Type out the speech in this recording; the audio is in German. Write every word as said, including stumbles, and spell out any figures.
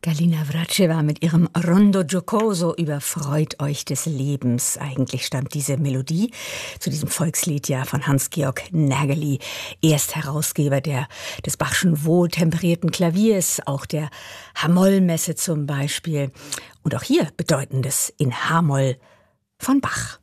Galina Vračeva mit ihrem Rondo Giocoso über Freut euch des Lebens. Eigentlich stammt diese Melodie zu diesem Volkslied ja von Hans-Georg Nergely, Erstherausgeber der, des Bachschen wohltemperierten Klaviers, auch der H-Moll-Messe zum Beispiel. Und auch hier Bedeutendes in H-Moll von Bach.